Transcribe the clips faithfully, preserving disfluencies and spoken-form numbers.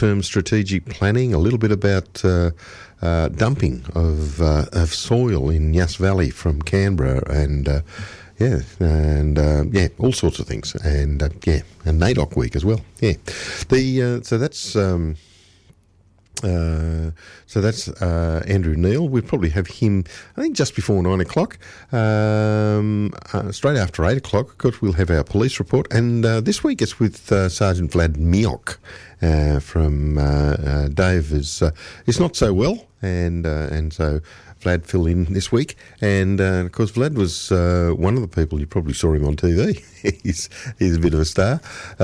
long-term strategic planning, a little bit about uh, uh, dumping of uh, of soil in Yass Valley from Canberra, and uh, yeah, and uh, yeah, all sorts of things, and uh, yeah, and NAIDOC week as well. Yeah, the uh, so that's. Um, Uh, so that's uh, Andrew Neil. We'll probably have him, I think, just before nine o'clock. Um, uh, straight after eight o'clock, of course, we'll have our police report. And uh, this week it's with uh, Sergeant Vlad Miok uh, from uh, uh, Dave is uh, is not so well, and uh, and so Vlad filled in this week. And uh, of course, Vlad was uh, one of the people, you probably saw him on T V. he's he's a bit of a star,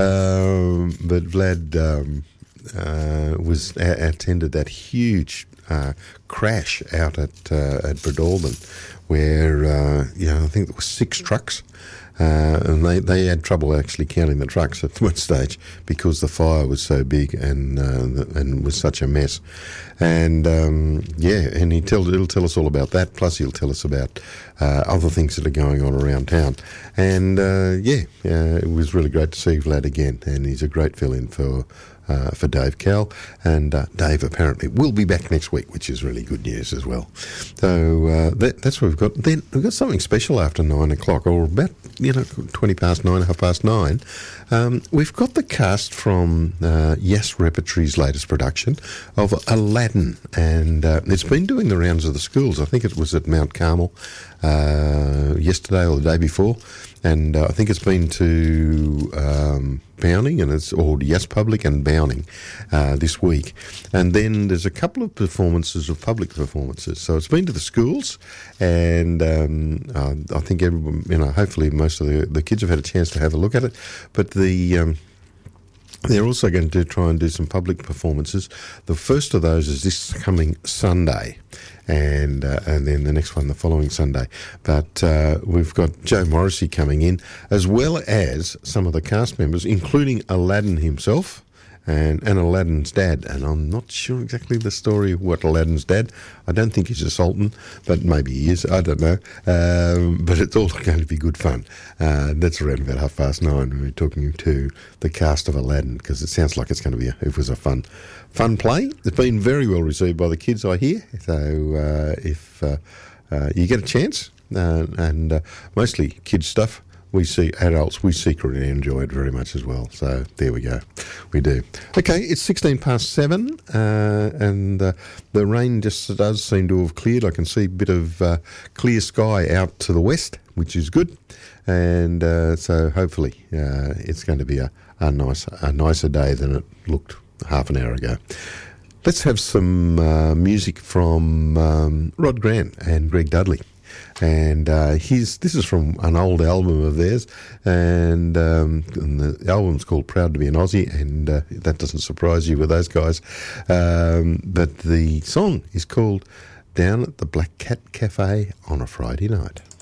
um, but Vlad. Um, Uh, was uh, attended that huge uh, crash out at uh, at Breadalbin, where uh, you know I think there were six trucks, uh, and they, they had trouble actually counting the trucks at one stage because the fire was so big and uh, the, and was such a mess, and um, yeah, and he tell he'll tell us all about that. Plus, he'll tell us about uh, other things that are going on around town, and uh, yeah, uh, it was really great to see Vlad again, and he's a great fill-in for. Uh, for Dave Cal, and uh, Dave apparently will be back next week, which is really good news as well. So uh, that, that's what we've got. Then we've got something special after nine o'clock, or about you know twenty past nine, half past nine. Um, we've got the cast from uh, Yass Repertory's latest production of Aladdin, and uh, it's been doing the rounds of the schools. I think it was at Mount Carmel uh, yesterday or the day before. And uh, I think it's been to um, Bowning and it's or Yass Public and Bowning uh, this week, and then there's a couple of performances of public performances. So it's been to the schools, and um, uh, I think everyone, you know, hopefully most of the, the kids have had a chance to have a look at it. But the um, they're also going to try and do some public performances. The first of those is this coming Sunday. And uh, and then the next one the following Sunday. But uh, we've got Joe Morrissey coming in, as well as some of the cast members, including Aladdin himself and, and Aladdin's dad. And I'm not sure exactly the story of what Aladdin's dad. I don't think he's a sultan, but maybe he is. I don't know. Um, but it's all going to be good fun. Uh, that's around about half past nine when we're talking to the cast of Aladdin, because it sounds like it's going to be a, it was a fun Fun play. It's been very well received by the kids, I hear. So uh, if uh, uh, you get a chance, uh, and uh, mostly kids stuff, we see adults, we secretly enjoy it very much as well. So there we go. We do. Okay, it's sixteen past seven, uh, and uh, the rain just does seem to have cleared. I can see a bit of uh, clear sky out to the west, which is good. And uh, so hopefully uh, it's going to be a, a nice, a nicer day than it looked half an hour ago. Let's have some uh, music from um, Rod Grant and Greg Dudley. And uh, his, this is from an old album of theirs, and, um, and the album's called Proud to be an Aussie, and uh, that doesn't surprise you with those guys. Um, but the song is called Down at the Black Cat Cafe on a Friday Night.